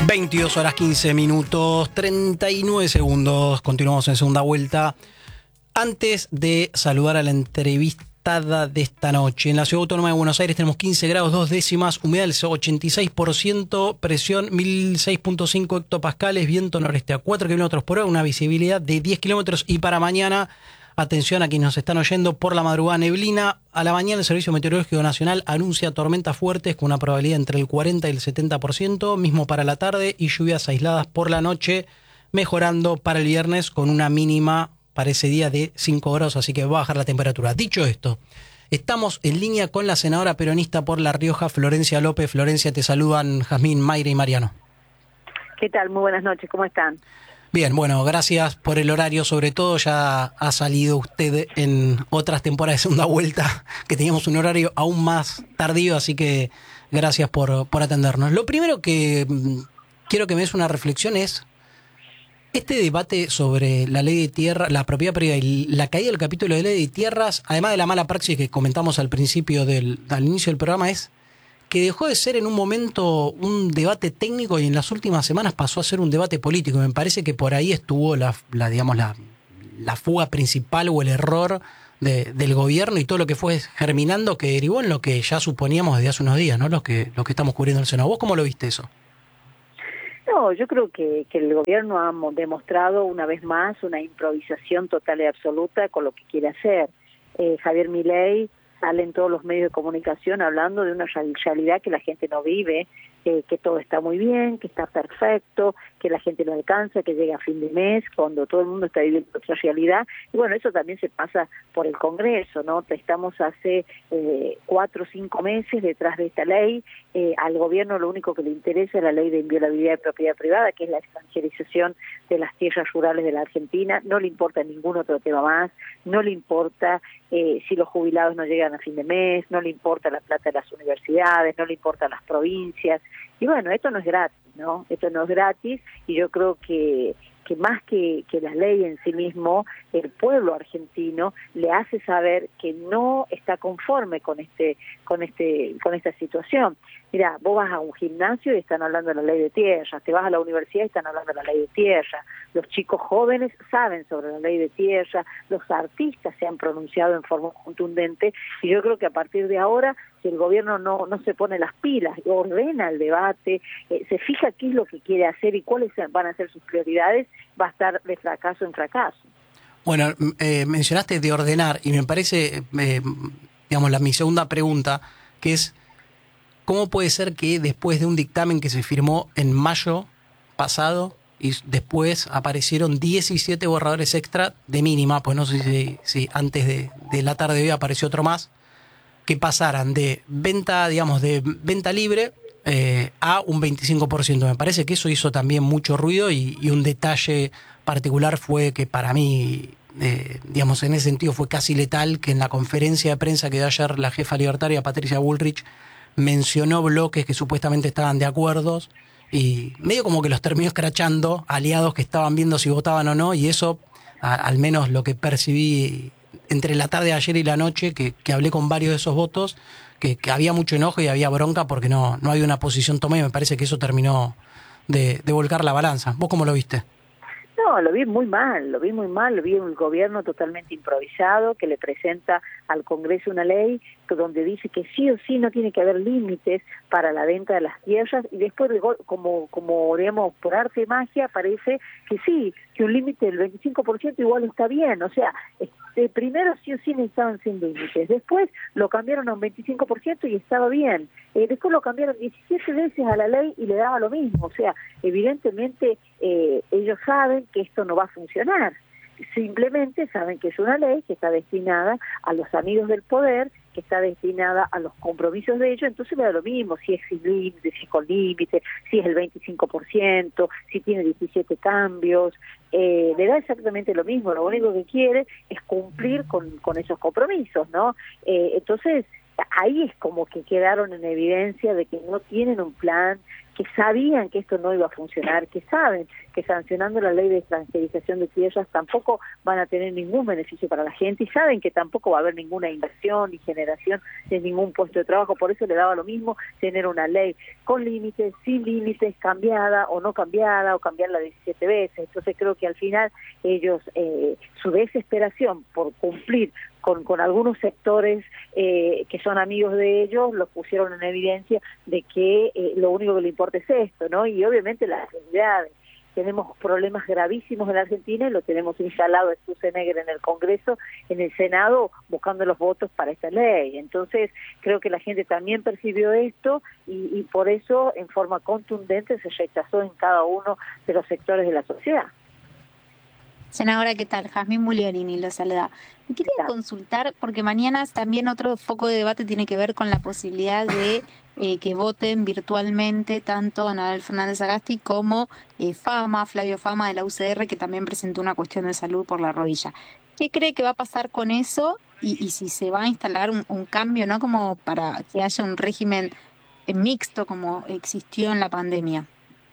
22 horas 15 minutos, 39 segundos. Continuamos en segunda vuelta. Antes de saludar a la entrevistada de esta noche, en la Ciudad Autónoma de Buenos Aires tenemos 15 grados 2 décimas, humedad del 86%, presión 1006.5 hectopascales, viento noreste a 4 kilómetros por hora, una visibilidad de 10 kilómetros. Y para mañana, atención a quienes nos están oyendo, por la madrugada neblina. A la mañana el Servicio Meteorológico Nacional anuncia tormentas fuertes con una probabilidad entre el 40 y el 70%, mismo para la tarde, y lluvias aisladas por la noche, mejorando para el viernes con una mínima para ese día de 5 grados, así que va a bajar la temperatura. Dicho esto, estamos en línea con la senadora peronista por La Rioja, Florencia López. Florencia, te saludan Jazmín, Mayra y Mariano. ¿Qué tal? Muy buenas noches, ¿cómo están? Bien, bueno, gracias por el horario. Sobre todo ya ha salido usted en otras temporadas de segunda vuelta, que teníamos un horario aún más tardío, así que gracias por atendernos. Lo primero que quiero que me des una reflexión es este debate sobre la ley de tierra, la propiedad privada y la caída del capítulo de ley de tierras, además de la mala praxis que comentamos al principio al inicio del programa, es que dejó de ser en un momento un debate técnico y en las últimas semanas pasó a ser un debate político. Me parece que por ahí estuvo la fuga principal o el error del gobierno y todo lo que fue germinando, que derivó en lo que ya suponíamos desde hace unos días, ¿no? Los que estamos cubriendo el Senado. ¿Vos cómo lo viste eso? No, yo creo que el gobierno ha demostrado una vez más una improvisación total y absoluta con lo que quiere hacer. Javier Milei sale en todos los medios de comunicación hablando de una realidad que la gente no vive, que todo está muy bien, que está perfecto, que la gente no alcanza, que llega a fin de mes, cuando todo el mundo está viviendo otra realidad. Y bueno, eso también se pasa por el Congreso, ¿no? Estamos hace 4 o 5 meses detrás de esta ley. Al gobierno lo único que le interesa es la ley de inviolabilidad de propiedad privada, que es la extranjerización de las tierras rurales de la Argentina. No le importa ningún otro tema más, no le importa si los jubilados no llegan a fin de mes, no le importa la plata de las universidades, no le importa las provincias. Y bueno, esto no es gratis, ¿no? Esto no es gratis, y yo creo que más que la ley en sí mismo, el pueblo argentino le hace saber que no está conforme con esta situación. Mira, vos vas a un gimnasio y están hablando de la ley de tierra, te vas a la universidad y están hablando de la ley de tierra, los chicos jóvenes saben sobre la ley de tierra, los artistas se han pronunciado en forma contundente, y yo creo que a partir de ahora, si el gobierno no se pone las pilas, ordena el debate, se fija qué es lo que quiere hacer y cuáles van a ser sus prioridades, va a estar de fracaso en fracaso. Bueno, mencionaste de ordenar y me parece, mi segunda pregunta, que es ¿cómo puede ser que después de un dictamen que se firmó en mayo pasado y después aparecieron 17 borradores extra de mínima, pues no sé si antes de la tarde de hoy apareció otro más, que pasaran de venta, de venta libre a un 25%? Me parece que eso hizo también mucho ruido y un detalle particular fue que para mí, en ese sentido fue casi letal, que en la conferencia de prensa que dio ayer la jefa libertaria Patricia Bullrich mencionó bloques que supuestamente estaban de acuerdo y medio como que los terminó escrachando aliados que estaban viendo si votaban o no, y eso, al menos lo que percibí entre la tarde de ayer y la noche, que hablé con varios de esos votos, que había mucho enojo y había bronca porque no había una posición tomada, y me parece que eso terminó de volcar la balanza. ¿Vos cómo lo viste? No, lo vi muy mal, lo vi un gobierno totalmente improvisado que le presenta al Congreso una ley donde dice que sí o sí no tiene que haber límites para la venta de las tierras, y después como digamos, por arte de magia parece que sí, que un límite del 25% igual está bien. O sea, primero sí o sí necesitaban sin límites, después lo cambiaron a un 25% y estaba bien, después lo cambiaron 17 veces a la ley y le daba lo mismo. O sea, evidentemente ellos saben que esto no va a funcionar, simplemente saben que es una ley que está destinada a los amigos del poder, que está destinada a los compromisos de ellos, entonces le da lo mismo si es sin límite, si es con límite, si es el 25%, si tiene 17 cambios, le da exactamente lo mismo. Lo único que quiere es cumplir con esos compromisos, ¿no? Entonces, ahí es como que quedaron en evidencia de que no tienen un plan, que sabían que esto no iba a funcionar, que saben que sancionando la ley de extranjerización de tierras tampoco van a tener ningún beneficio para la gente y saben que tampoco va a haber ninguna inversión ni generación de ningún puesto de trabajo. Por eso le daba lo mismo tener una ley con límites, sin límites, cambiada o no cambiada, o cambiarla 17 veces. Entonces creo que al final ellos, su desesperación por cumplir con algunos sectores que son amigos de ellos, los pusieron en evidencia de que lo único que le importa es esto, ¿no? Y obviamente las realidades. Tenemos problemas gravísimos en la Argentina y lo tenemos instalado Sturzenegger en el Congreso, en el Senado, buscando los votos para esta ley. Entonces, creo que la gente también percibió esto y por eso, en forma contundente, se rechazó en cada uno de los sectores de la sociedad. Senadora, ¿qué tal? Jazmín Mugliarini lo saluda. Me quería consultar, porque mañana también otro foco de debate tiene que ver con la posibilidad de que voten virtualmente tanto Anabel Fernández Sagasti como Flavio Fama de la UCR, que también presentó una cuestión de salud por la rodilla. ¿Qué cree que va a pasar con eso? Y si se va a instalar un cambio, ¿no? Como para que haya un régimen mixto como existió en la pandemia.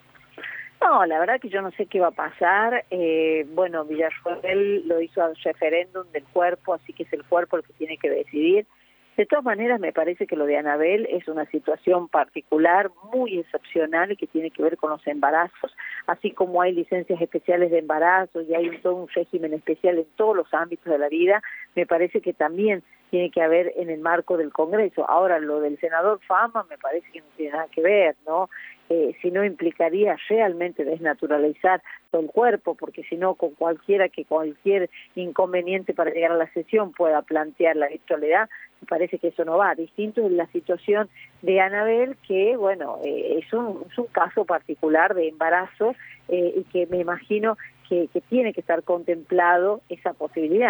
No, la verdad que yo no sé qué va a pasar. Bueno, Villarroel lo hizo al referéndum del cuerpo, así que es el cuerpo el que tiene que decidir. De todas maneras, me parece que lo de Anabel es una situación particular, muy excepcional y que tiene que ver con los embarazos, así como hay licencias especiales de embarazo y hay todo un régimen especial en todos los ámbitos de la vida, me parece que también tiene que haber en el marco del Congreso. Ahora, lo del senador Fama me parece que no tiene nada que ver, ¿no? Si no implicaría realmente desnaturalizar todo el cuerpo, porque si no, con cualquier inconveniente para llegar a la sesión pueda plantear la virtualidad, me parece que eso no va. Distinto es la situación de Anabel, que, bueno, es un caso particular de embarazo y que me imagino que tiene que estar contemplado esa posibilidad.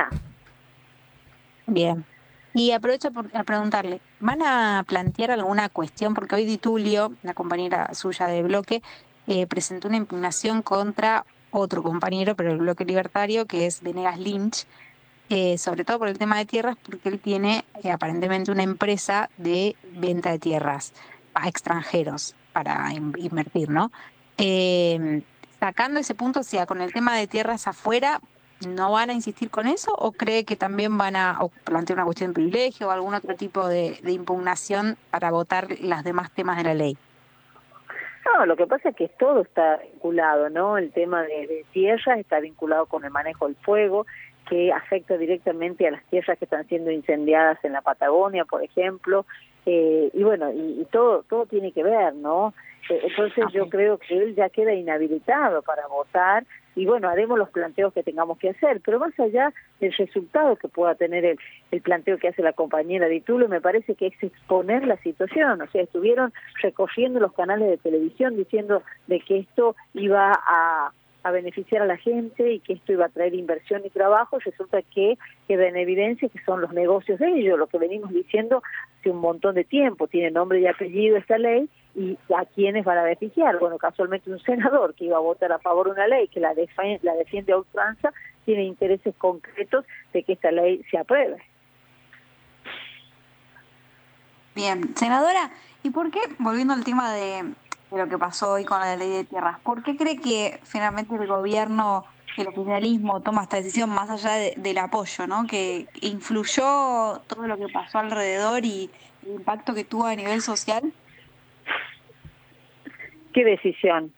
Bien. Y aprovecho a preguntarle, ¿van a plantear alguna cuestión? Porque hoy Di Tulio, la compañera suya de bloque, presentó una impugnación contra otro compañero, pero el bloque libertario, que es Venegas Lynch, sobre todo por el tema de tierras, porque él tiene aparentemente una empresa de venta de tierras a extranjeros para invertir, ¿no? Sacando ese punto, o sea, con el tema de tierras afuera, ¿no van a insistir con eso o cree que también van a plantear una cuestión de privilegio o algún otro tipo de impugnación para votar los demás temas de la ley? No, lo que pasa es que todo está vinculado, ¿no? El tema de tierras está vinculado con el manejo del fuego, que afecta directamente a las tierras que están siendo incendiadas en la Patagonia, por ejemplo, y bueno, y todo tiene que ver, ¿no? Entonces yo creo que él ya queda inhabilitado para votar y bueno, haremos los planteos que tengamos que hacer, pero más allá del resultado que pueda tener el planteo que hace la compañera Di Tulio, me parece que es exponer la situación, o sea, estuvieron recorriendo los canales de televisión diciendo de que esto iba a beneficiar a la gente y que esto iba a traer inversión y trabajo, resulta que queda en evidencia que son los negocios de ellos, lo que venimos diciendo hace un montón de tiempo, tiene nombre y apellido esta ley, y a quiénes van a beneficiar. Bueno, casualmente un senador que iba a votar a favor de una ley que la defiende a ultranza, tiene intereses concretos de que esta ley se apruebe. Bien, senadora, ¿y por qué, volviendo al tema de lo que pasó hoy con la ley de tierras, por qué cree que finalmente el gobierno, el oficialismo toma esta decisión más allá del apoyo, ¿no? Que influyó todo lo que pasó alrededor y el impacto que tuvo a nivel social? ¿Qué decisión?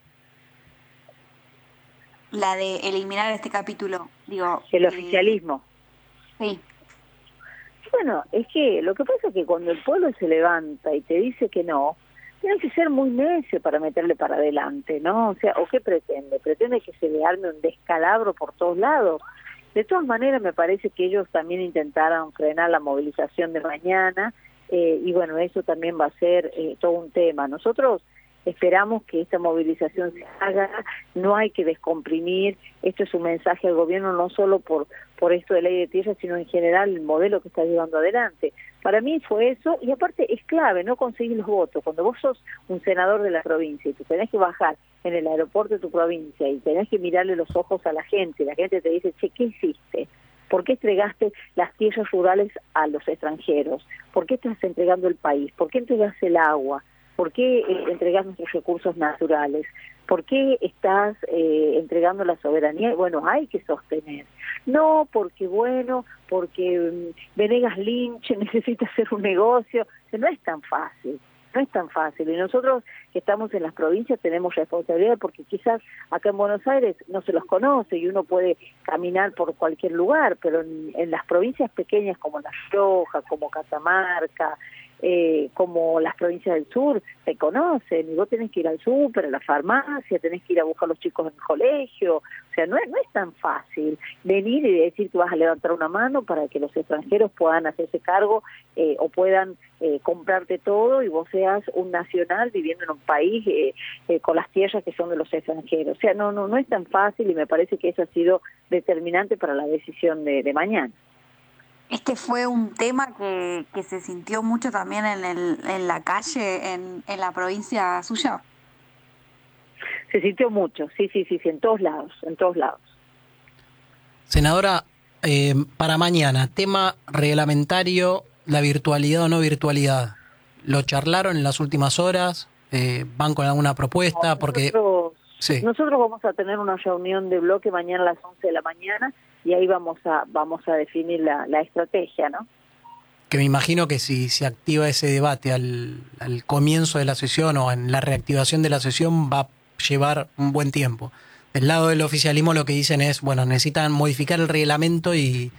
La de eliminar este capítulo, digo. El oficialismo. Sí. Bueno, es que lo que pasa es que cuando el pueblo se levanta y te dice que no, tiene que ser muy necio para meterle para adelante, ¿no? O sea, ¿o qué pretende? ¿Pretende que se le arme un descalabro por todos lados? De todas maneras, me parece que ellos también intentaron frenar la movilización de mañana y bueno, eso también va a ser todo un tema. Nosotros esperamos que esta movilización se haga, no hay que descomprimir, esto es un mensaje al gobierno no solo por esto de ley de tierra, sino en general el modelo que está llevando adelante. Para mí fue eso, y aparte es clave no conseguir los votos. Cuando vos sos un senador de la provincia y tú tenés que bajar en el aeropuerto de tu provincia y tenés que mirarle los ojos a la gente, y la gente te dice, che, ¿qué hiciste? ¿Por qué entregaste las tierras rurales a los extranjeros? ¿Por qué estás entregando el país? ¿Por qué entregas el agua? ¿Por qué entregas nuestros recursos naturales? ¿Por qué estás entregando la soberanía? Bueno, hay que sostener. No, porque Venegas Lynch necesita hacer un negocio. No es tan fácil. No es tan fácil. Y nosotros que estamos en las provincias tenemos responsabilidad porque quizás acá en Buenos Aires no se los conoce y uno puede caminar por cualquier lugar, pero en las provincias pequeñas como La Rioja, como Catamarca, como las provincias del sur, se conocen y vos tenés que ir al súper, a la farmacia, tenés que ir a buscar a los chicos en el colegio. O sea, no es tan fácil venir y decir que vas a levantar una mano para que los extranjeros puedan hacerse cargo o puedan comprarte todo y vos seas un nacional viviendo en un país con las tierras que son de los extranjeros. O sea, no es tan fácil y me parece que eso ha sido determinante para la decisión de mañana. Este fue un tema que se sintió mucho también en la calle, en la provincia suya. Se sintió mucho, sí, en todos lados, en todos lados. Senadora, para mañana, tema reglamentario, la virtualidad o no virtualidad. ¿Lo charlaron en las últimas horas? ¿Van con alguna propuesta? Nosotros vamos a tener una reunión de bloque mañana a las 11 de la mañana y ahí vamos a definir la estrategia, ¿no? Que me imagino que si se activa ese debate al comienzo de la sesión o en la reactivación de la sesión va a llevar un buen tiempo. Del lado del oficialismo lo que dicen es, bueno, necesitan modificar el reglamento y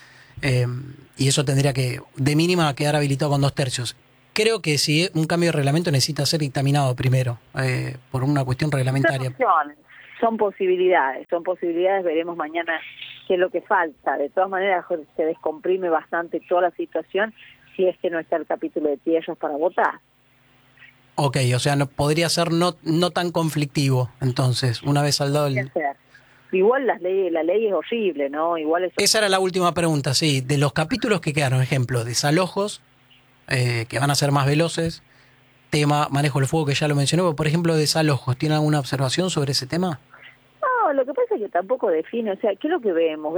eso tendría que, de mínima, quedar habilitado con 2/3. Creo que si un cambio de reglamento necesita ser dictaminado primero, por una cuestión reglamentaria. Son posibilidades, veremos mañana qué es lo que falta. De todas maneras se descomprime bastante toda la situación si es que no está el capítulo de tierras para votar. Ok, o sea, podría ser no tan conflictivo, entonces, una vez saldado el... Igual la ley es horrible, ¿no? Esa era la última pregunta, sí. De los capítulos que quedaron, ejemplo, desalojos, que van a ser más veloces, tema manejo del fuego, que ya lo mencioné, pero por ejemplo, desalojos, ¿tiene alguna observación sobre ese tema? No, lo que pasa es que tampoco define, o sea, ¿qué es lo que vemos?